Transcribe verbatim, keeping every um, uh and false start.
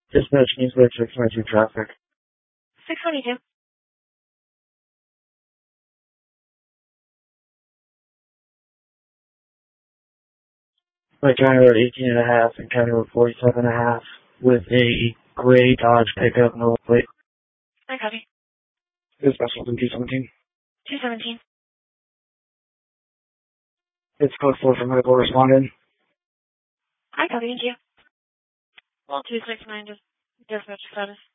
Dispatch needs to six twenty-two traffic. six twenty-two. By County Road eighteen and a half and County Road forty-seven and a half with a gray Dodge pickup, no plate. I copy. Dispatch two seventeen. two seventeen. It's code four for medical respondent. I copy, thank you. Well, two six nine, just dispatch status.